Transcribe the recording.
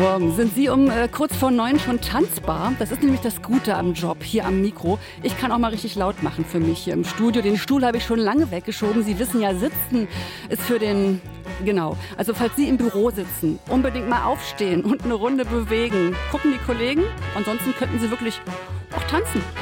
Morgen. Sind Sie um kurz vor 9 schon tanzbar? Das ist nämlich das Gute am Job, hier am Mikro. Ich kann auch mal richtig laut machen für mich hier im Studio. Den Stuhl habe ich schon lange weggeschoben. Sie wissen ja, sitzen ist für den... Genau, also falls Sie im Büro sitzen, unbedingt mal aufstehen und eine Runde bewegen. Gucken die Kollegen, ansonsten könnten Sie wirklich auch tanzen.